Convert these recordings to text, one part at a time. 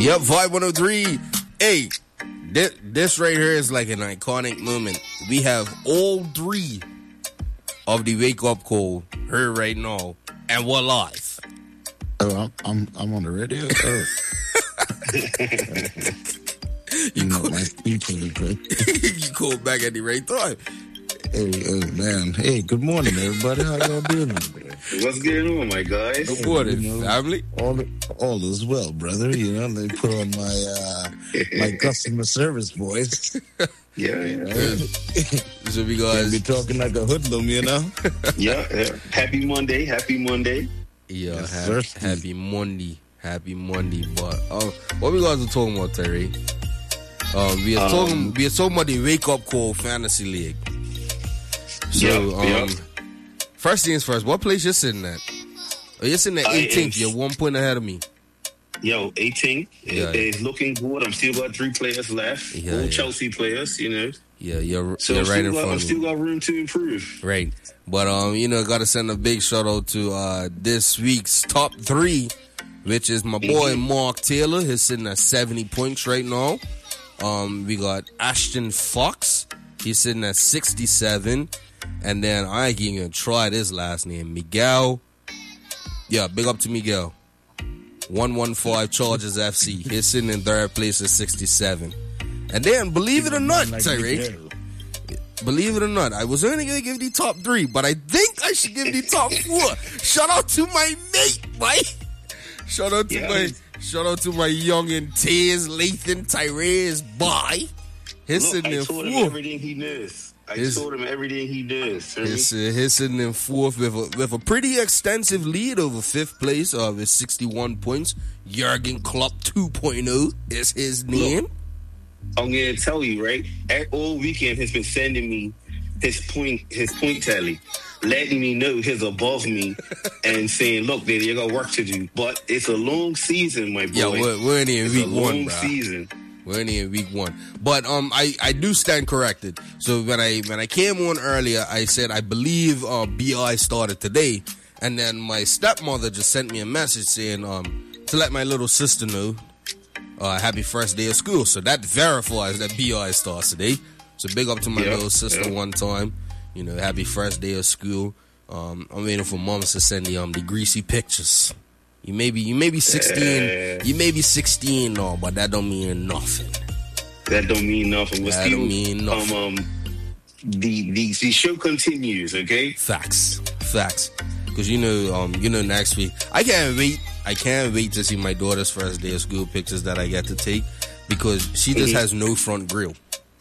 Yep, Vibe 103. Hey, this right here is like an iconic moment. We have all three of the wake up call here right now, and we're live. Oh, I'm on the radio. Oh. You called back at the right time. Hey, man. Hey, good morning, everybody. How y'all doing? What's going on, my guys? Good morning, family. All is well, brother. You know, they put on my customer service voice. Yeah. So we guys be talking like a hoodlum, you know. Yeah. Happy Monday. Yeah, happy Monday. But what we guys are talking about, Terry? We are talking about the wake up call fantasy league. So first things first, what place you sitting at? Oh, you're sitting at 18th. You're 1 point ahead of me. Yo, 18. It's looking good. I'm still got 3 players left. All Chelsea players, you know. Yeah, you're right in front of me. I still got room to improve. Right. But, got to send a big shout out to this week's top 3, which is my boy Mark Taylor. He's sitting at 70 points right now. We got Ashton Fox. He's sitting at 67. And then I ain't even gonna try this last name. Miguel. Yeah, big up to Miguel. 115 Chargers FC. He's sitting in third place at 67. And then, believe it or not, Terry. Believe it or not, I was only gonna give the top 3, but I think I should give the top 4. Shout out to my mate, Mike. Shout out to my youngin' Tez, Lathan, Tyrese, boy. He's sitting in 4th. I told him everything he does. He's sitting in 4th with a pretty extensive lead over 5th place with 61 points. Jurgen Klopp 2.0 is his name. Look, I'm gonna tell you, right? All weekend has been sending me his point tally, letting me know he's above me, and saying, "Look, Daddy, you got work to do." But it's a long season, my boy. Yeah, we're only in week 1, bro. Season. We're only in week 1. But I do stand corrected. So when I came on earlier, I said I believe BI started today, and then my stepmother just sent me a message saying to let my little sister know happy first day of school. So that verifies that BI starts today. So big up to my little sister one time. You know, happy first day of school. I'm waiting for moms to send the greasy pictures. You may be 16. You may be 16 now, but that don't mean nothing. That don't mean nothing. That don't mean nothing. The show continues. Okay. Facts. Because you know next week I can't wait to see my daughter's first day of school pictures that I get to take, because she just has no front grill.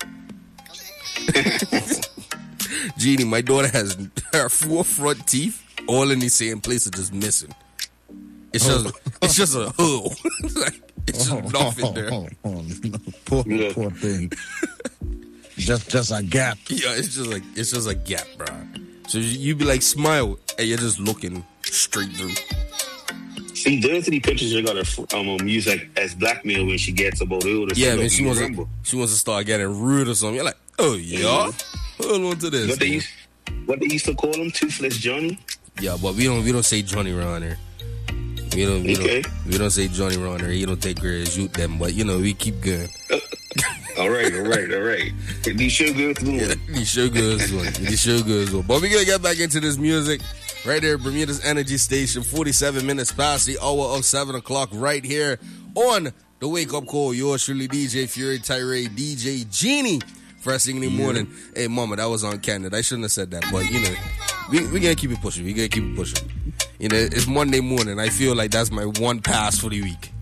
Jeannie, my daughter has her 4 front teeth all in the same place, are just missing. It's just a hole. It's just nothing there. Poor thing. just a gap. Yeah, it's just a gap, bro. So you be like, smile, and you're just looking straight through. See, those are the pictures you gotta use as blackmail when she gets about older. Yeah, man, she wants to start getting rude or something. You're like, oh yeah, hold on to this. What they used to call him, Toothless Johnny. Yeah, but we don't say Johnny around here. We don't say Johnny around here. He don't take care of his youth them, but we keep going. All right. These show goes on. These show goes on. But we gonna get back into this music right here, Bermuda's Energy Station. 47 minutes past the hour of 7 o'clock, right here on the Wake Up Call. Yours truly, DJ Fury, Tyree, DJ Genie. First thing in the morning. Hey, mama, that was on candid. I shouldn't have said that, but we gonna keep it pushing. It's Monday morning. I feel like that's my one pass for the week.